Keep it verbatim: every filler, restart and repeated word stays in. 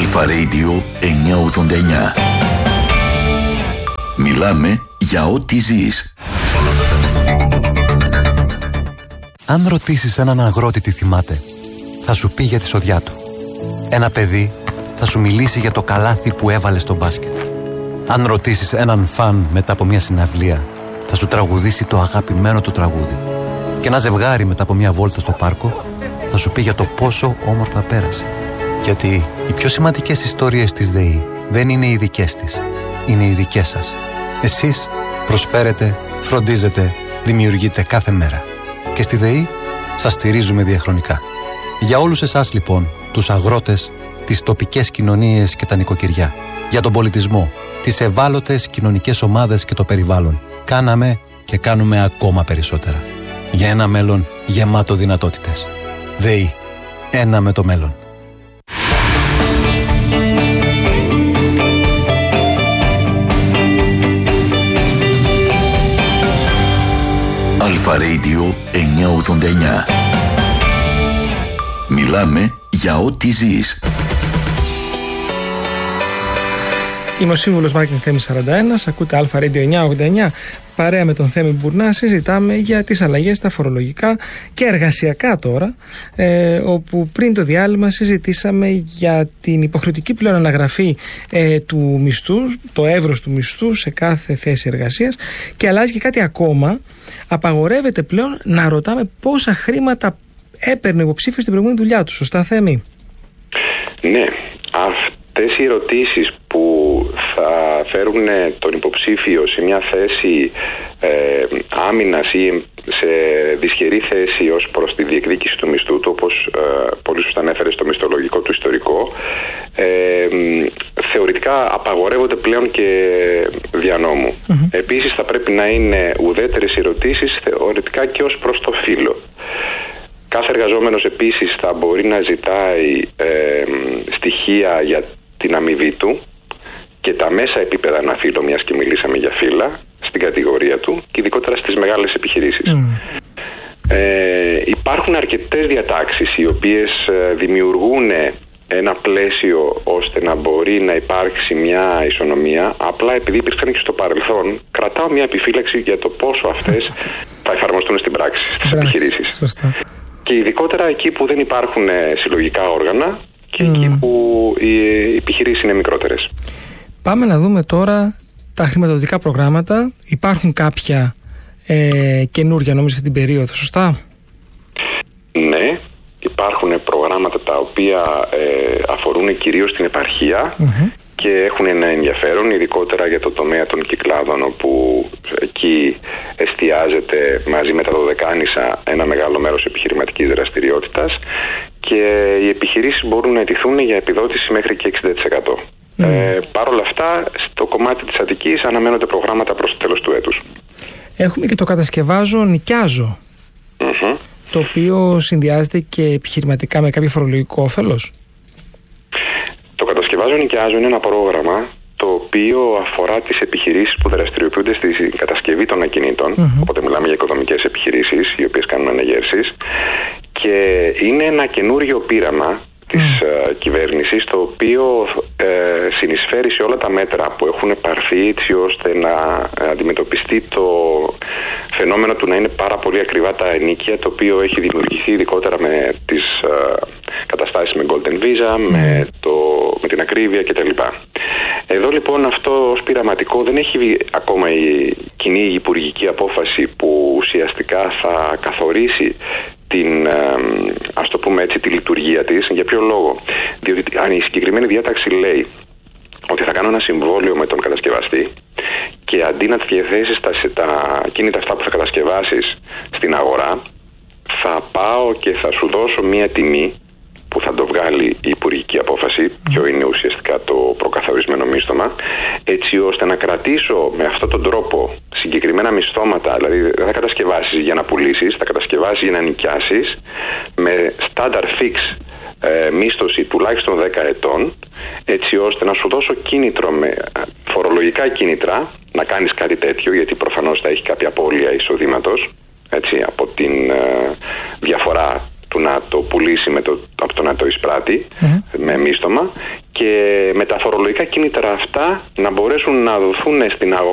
Αλφα Radio εννιακόσια ογδόντα εννιά. Μιλάμε για ό,τι ζεις. Αν ρωτήσεις έναν αγρότη τι θυμάται, θα σου πει για τη σοδιά του. Ένα παιδί θα σου μιλήσει για το καλάθι που έβαλε στο μπάσκετ. Αν ρωτήσεις έναν φαν μετά από μια συναυλία, θα σου τραγουδήσει το αγαπημένο του τραγούδι. Και ένα ζευγάρι μετά από μια βόλτα στο πάρκο θα σου πει για το πόσο όμορφα πέρασε. Γιατί οι πιο σημαντικές ιστορίες της ΔΕΗ δεν είναι οι δικές της, είναι οι δικές σας. Εσείς προσφέρετε, φροντίζετε, δημιουργείτε κάθε μέρα. Και στη ΔΕΗ σας στηρίζουμε διαχρονικά. Για όλους εσάς λοιπόν, τους αγρότες, τις τοπικές κοινωνίες και τα νοικοκυριά, για τον πολιτισμό, τις ευάλωτες κοινωνικές ομάδες και το περιβάλλον, κάναμε και κάνουμε ακόμα περισσότερα. Για ένα μέλλον γεμάτο δυνατότητες. ΔΕΗ. Ένα με το μέλλον. Αλφα Radio εννιακόσια ογδόντα εννιά. Μιλάμε για ό,τι ζεις. Είμαι ο σύμβουλος Marketing Θέμης σαράντα ένα. Ακούτε Αλφα Radio εννιακόσια ογδόντα εννιά. Παρέα με τον Θέμη Μπουρνά συζητάμε για τις αλλαγές στα φορολογικά και εργασιακά τώρα, ε, όπου πριν το διάλειμμα συζητήσαμε για την υποχρεωτική πλέον αναγραφή ε, του μισθού, το εύρος του μισθού σε κάθε θέση εργασίας, και αλλάζει και κάτι ακόμα. Απαγορεύεται πλέον να ρωτάμε πόσα χρήματα έπαιρνε ο υποψήφιος στην προηγούμενη δουλειά του. Σωστά, Θέμη? Ναι, αυτές οι ερωτήσεις που θα φέρουν τον υποψήφιο σε μια θέση ε, άμυνας ή σε δυσχερή θέση ως προς τη διεκδίκηση του μισθού του, όπως ε, πολύ σωστά ανέφερε στο μισθολογικό του ιστορικό, ε, θεωρητικά απαγορεύονται πλέον και δια νόμου. Mm-hmm. Επίσης θα πρέπει να είναι ουδέτερες ερωτήσεις θεωρητικά και ως προς το φύλο. Κάθε εργαζόμενος επίσης θα μπορεί να ζητάει ε, στοιχεία για την αμοιβή του και τα μέσα επίπεδα αναφύλου, μιας και μιλήσαμε για φύλλα, στην κατηγορία του και ειδικότερα στις μεγάλες επιχειρήσεις. Mm. Ε, υπάρχουν αρκετές διατάξεις οι οποίες ε, δημιουργούν ένα πλαίσιο ώστε να μπορεί να υπάρξει μια ισονομία. Απλά επειδή υπήρξαν και στο παρελθόν, κρατάω μια επιφύλαξη για το πόσο αυτές θα εφαρμοστούν στην πράξη, στις πράξη, επιχειρήσεις. Σωστά. Και ειδικότερα εκεί που δεν υπάρχουν συλλογικά όργανα και mm. εκεί που οι επιχειρήσεις είναι μικρότερες. Πάμε να δούμε τώρα τα χρηματοδοτικά προγράμματα. Υπάρχουν κάποια ε, καινούργια νομίζω αυτή την περίοδο, σωστά? Ναι, υπάρχουν προγράμματα τα οποία ε, αφορούν κυρίως την επαρχία mm-hmm. και έχουν ένα ενδιαφέρον, ειδικότερα για το τομέα των κυκλάδων, όπου εκεί εστιάζεται μαζί με τα Δωδεκάνησα ένα μεγάλο μέρος επιχειρηματικής δραστηριότητας και οι επιχειρήσεις μπορούν να αιτηθούν για επιδότηση μέχρι και εξήντα τοις εκατό. Mm. Ε, Παρ' όλα αυτά, στο κομμάτι της Αττικής αναμένονται προγράμματα προς το τέλος του έτους. Έχουμε και το κατασκευάζω, νοικιάζω, mm-hmm. το οποίο συνδυάζεται και επιχειρηματικά με κάποιο φορολογικό όφελος. Το κατασκευάζω, νοικιάζω είναι ένα πρόγραμμα το οποίο αφορά τις επιχειρήσεις που δραστηριοποιούνται στη κατασκευή των ακινήτων, mm-hmm. οπότε μιλάμε για οικοδομικές επιχειρήσεις οι οποίες κάνουν ανεγέρσεις, και είναι ένα καινούριο πείραμα της mm. uh, κυβέρνησης, το οποίο uh, συνεισφέρει σε όλα τα μέτρα που έχουν πάρθει έτσι ώστε να αντιμετωπιστεί το φαινόμενο του να είναι πάρα πολύ ακριβά τα ενοίκια, το οποίο έχει δημιουργηθεί ειδικότερα με τις uh, καταστάσεις με Golden Visa, mm. με, το, με την ακρίβεια κτλ. Εδώ λοιπόν αυτό ως πειραματικό δεν έχει ακόμα η κοινή υπουργική απόφαση που ουσιαστικά θα καθορίσει την, ας το πούμε έτσι, τη λειτουργία της. Για ποιο λόγο? Διότι αν η συγκεκριμένη διάταξη λέει ότι θα κάνω ένα συμβόλαιο με τον κατασκευαστή και αντί να διαθέσεις τα, τα κίνητα αυτά που θα κατασκευάσεις στην αγορά, θα πάω και θα σου δώσω μία τιμή που θα το βγάλει η υπουργική απόφαση, ποιο είναι ουσιαστικά το προκαθορισμένο μίσθωμα, έτσι ώστε να κρατήσω με αυτόν τον τρόπο συγκεκριμένα μισθώματα. Δηλαδή δεν θα κατασκευάσεις για να πουλήσεις, θα κατασκευάσεις για να νοικιάσεις με standard fix ε, μίσθωση τουλάχιστον δέκα ετών, έτσι ώστε να σου δώσω κίνητρο με φορολογικά κίνητρα να κάνεις κάτι τέτοιο, γιατί προφανώς θα έχει κάποια απώλεια εισοδήματος, έτσι, από την ε, διαφορά του να το πουλήσει με το, από το να το εισπράττει mm-hmm. με μίσθωμα, και με τα φορολογικά κίνητρα αυτά να μπορέσουν να δοθούν στην αγορά